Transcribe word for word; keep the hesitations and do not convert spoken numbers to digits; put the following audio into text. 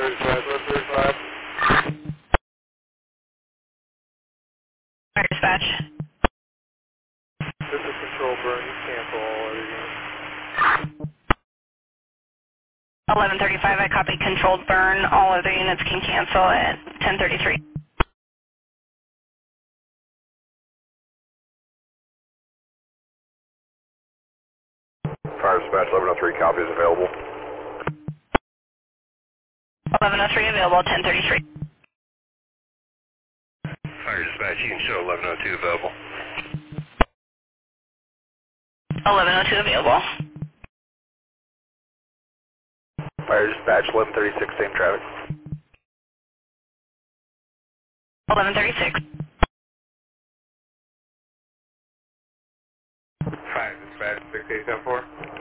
thirty-five, one thirty-five. Fire dispatch. This is control burn, you cancel all other units. eleven thirty-five, I copy controlled burn. All other units can cancel at ten thirty-three. Fire dispatch, eleven oh three, copy is available. eleven oh three available, ten thirty-three. Fire dispatch, you can show eleven oh two available. eleven oh two available. Fire dispatch, eleven thirty-six, same traffic. eleven thirty-six. Fire dispatch, six eight seven four.